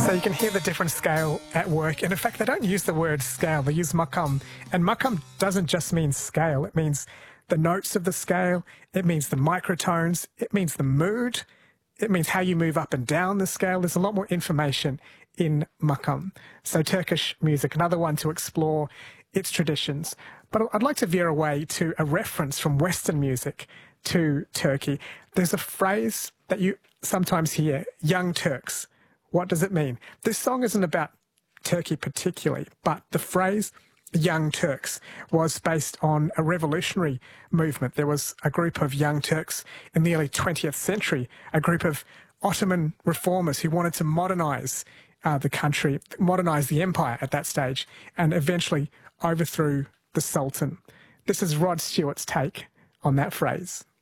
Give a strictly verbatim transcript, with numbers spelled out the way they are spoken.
So you can hear the different scale at work. And in fact, they don't use the word scale, they use makam. And makam doesn't just mean scale, it means the notes of the scale, it means the microtones, it means the mood, it means how you move up and down the scale. There's a lot more information in makam. So Turkish music, another one to explore its traditions. But I'd like to veer away to a reference from Western music to Turkey. There's a phrase that you sometimes hear, young Turks. What does it mean? This song isn't about Turkey particularly, but the phrase Young Turks was based on a revolutionary movement. There was a group of young Turks in the early twentieth century, a group of Ottoman reformers who wanted to modernise uh, the country, modernise the empire at that stage, and eventually overthrew the Sultan. This is Rod Stewart's take on that phrase.